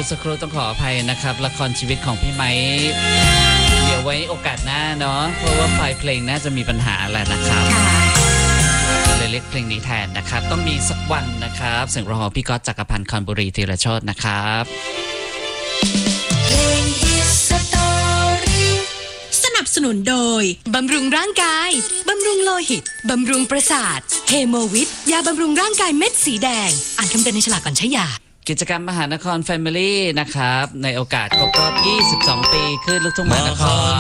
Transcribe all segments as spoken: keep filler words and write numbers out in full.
มื่อสักครู่ต้องขออภัยนะครับละครชีวิตของพี่ไม้เดี๋ยวไว้โอกาสหน้าเนาะเพราะว่าไฟล์เพลงน่าจะมีปัญหาแหละนะครับเลยเรียกเพลงนี้แทนนะครับต้องมีสักวันนะครับเสียงร้องของพี่ก๊อตจักรพันธ์คอนบุรีธีรโชตินะครับสนับสนุนโดยบำรุงร่างกายบำรุงโลหิตบำรุงประสาทเฮโมวิทยาบำรุงร่างกายเม็ดสีแดงอ่านคำเตือนในฉลากก่อนใช้ยากิจกรรมมหานคร Family นะครับในโอกาสครบรอบยี่สิบสองปีขึ้นลูกทุ่งมหานคร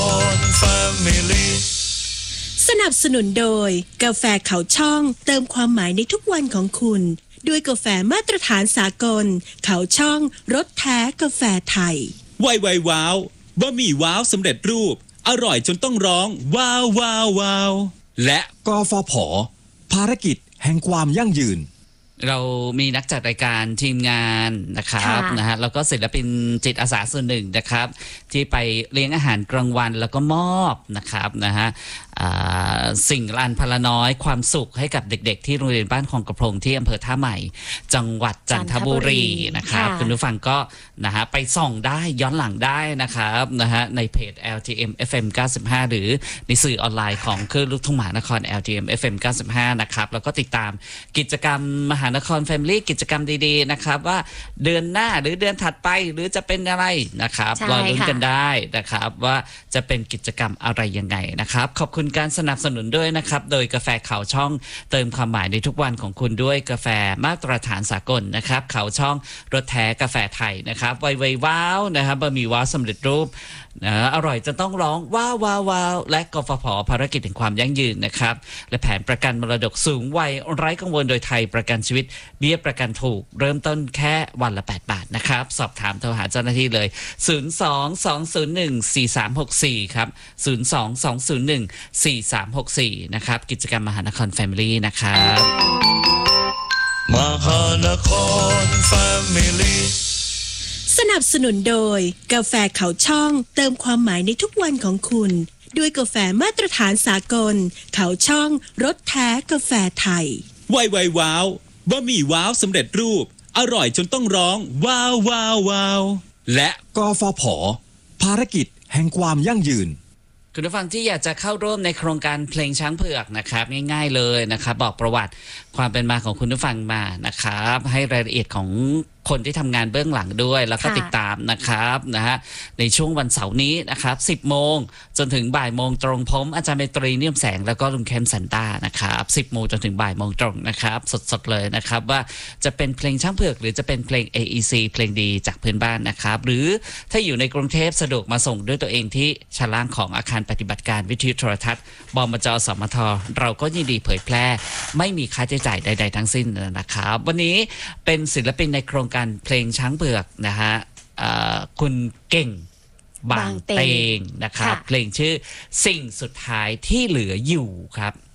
Family สนับสนุนโดยกาแฟเขาช่องเติมความหมายในทุกวันของคุณด้วยกาแฟมาตรฐานสากลเขาช่องรสแท้กาแฟไทยไวไวว้าวบะหมี่ว้าวสำเร็จรูปอร่อยจนต้องร้องว้าวว้าวว้าวและกฟผ.ภารกิจแห่งความยั่งยืนเรามีนักจัดรายการทีมงานนะครับนะฮะแล้วก็ศิลปินจิตอาสาส่วนหนึ่งนะครับที่ไปเลี้ยงอาหารกลางวันแล้วก็มอบนะครับนะฮะสิ่งลานพลาน้อยความสุขให้กับเด็กๆที่โรงเรียนบ้านคลองกระพงที่อำเภอท่าใหม่จังหวัดจันทบุรีนะครับคุณผู้ฟังก็นะฮะไปส่องได้ย้อนหลังได้นะครับนะฮะในเพจ แอล ที เอ็ม เอฟ เอ็ม เก้าสิบห้า หรือในสื่อออนไลน์ของคลื่นลูกทุ่งมหานคร แอล ที เอ็ม เอฟ เอ็ม เก้าสิบห้า นะครับแล้วก็ติดตามกิจกรรมมหานคร Family กิจกรรมดีๆนะครับว่าเดือนหน้าหรือเดือนถัดไปหรือจะเป็นอะไรนะครับรอลุ้นกันได้นะครับว่าจะเป็นกิจกรรมอะไรยังไงนะครับขอบคุณการสนับสนุนด้วยนะครับโดยกาแฟเขาช่องเติมความหมายในทุกวันของคุณด้วยกาแฟมาตรฐานสากลนะครับเขาช่องรสแท้กาแฟไทยนะครับไวไวว้าวนะครับบะหมี่ว้าวสำเร็จรูปนะอร่อยจะต้องร้องว้าวว้าวว้าวและกฟผ.ภารกิจแห่งความยั่งยืนนะครับและแผนประกันมรดกสูงวัยไร้กังวลโดยไทยประกันชีวิตเบี้ยประกันถูกเริ่มต้นแค่วันละแปดบาทนะครับสอบถามโทรหาเจ้าหน้าที่เลยศูนย์ สอง สอง ศูนย์ หนึ่ง สี่ สาม หก สี่ครับศูนย์ สอง สอง ศูนย์ หนึ่ง สี่ สาม หก สี่นะครับกิจกรรมมหานคร Family นะครับมหานคร Family สนับสนุนโดยกาแฟเขาช่องเติมความหมายในทุกวันของคุณด้วยกาแฟมาตรฐานสากลเขาช่องรสแท้กาแฟไทยไวไวว้าวบะหมี่ว้าวสำเร็จรูปอร่อยจนต้องร้องว้าวว้าวว้าวและกฟผ.ภารกิจแห่งความยั่งยืนคุณผู้ฟังที่อยากจะเข้าร่วมในโครงการเพลงช้างเผือกนะครับง่ายๆเลยนะครับบอกประวัติความเป็นมาของคุณผู้ฟังมานะครับให้รายละเอียดของคนที่ทำงานเบื้องหลังด้วยแล้วก็ติดตามนะครับนะฮะในช่วงวันเสาร์นี้นะครับสิบโมงจนถึงบ่ายโมงตรงผมอาจารย์เมตรีนิ่มแสงแล้วก็ลุงเข้มสันต้านะครับสิบโมงจนถึงบ่ายโมงตรงนะครับสดๆเลยนะครับว่าจะเป็นเพลงช้างเผือกหรือจะเป็นเพลง เอ อี ซี เพลงดีจากพื้นบ้านนะครับหรือถ้าอยู่ในกรุงเทพสะดวกมาส่งด้วยตัวเองที่ชั้นล่างของอาคารปฏิบัติการวิทยุโทรทัศน์บมจ.สมท.เราก็ยินดีเผยแพร่ไม่มีค่าใช้จ่ายใดๆทั้งสิ้นนะครับวันนี้เป็นศิลปินในโครงการเพลงช้างเผือกนะฮะคุณเก่งบางเตงนะครับเพลงชื่อสิ่งสุดท้ายที่เหลืออยู่ครับ